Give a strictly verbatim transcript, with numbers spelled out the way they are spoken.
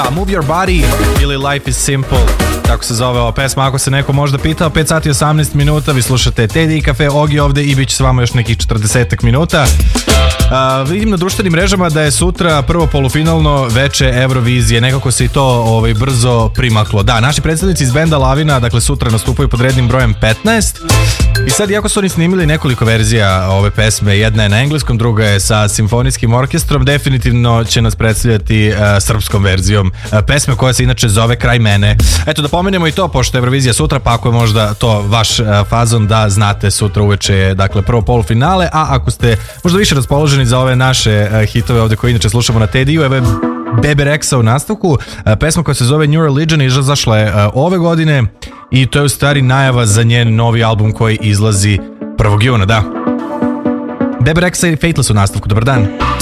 Move Your Body ili Life is Simple, tako se zove ova pesma, ako se neko možda pitao. Pet sati i osamnaest minuta, vi slušate Teddy i Cafe, Ogi ovde i bit će s vama još nekih četrdesetak minuta. Uh, vidim na društvenim mrežama da je sutra prvo polufinalno veče Eurovizije, nekako se i to ovaj, brzo primaklo. Da, naši predstavnici iz benda Lavina, dakle sutra nastupaju pod rednim brojem petnaest. I sad, iako su oni snimili nekoliko verzija ove pesme, jedna je na engleskom, druga je sa simfonijskim orkestrom, definitivno će nas predstavljati uh, srpskom verzijom uh, pesme koja se inače zove Kraj mene. Eto, da pomenemo i to, pošto je Eurovizija sutra, pa ako je možda to vaš uh, fazon, da znate, sutra uveče je dakle prvo polufinale, a ako ste možda više raspoloženi za ove naše uh, hitove ovde koje inače slušamo na Teddy-u, evo je Bebe Rexha u nastavku, uh, pesma koja se zove New Religion, izašla je uh, ove godine i to je u stvari najava za njen novi album koji izlazi prvog juna, da. Bebe Rexha i Faithless u nastavku, dobar dan.